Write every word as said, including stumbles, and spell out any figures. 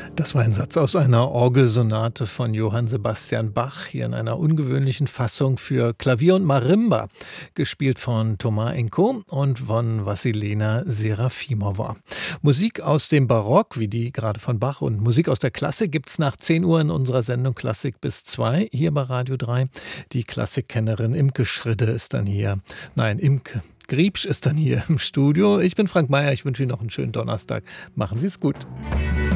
Das war ein Satz aus einer Orgelsonate von Johann Sebastian Bach, hier in einer ungewöhnlichen Fassung für Klavier und Marimba, gespielt von Thomas Enko und von Wassilena Serafimova. Musik aus dem Barock, wie die gerade von Bach, und Musik aus der Klassik gibt's nach zehn Uhr in unserer Sendung Klassik bis zwei hier bei Radio drei. Die Klassikkennerin Imke Schridde ist dann hier. Nein, Imke Griebsch ist dann hier im Studio. Ich bin Frank Mayer, ich wünsche Ihnen noch einen schönen Donnerstag. Machen Sie es gut.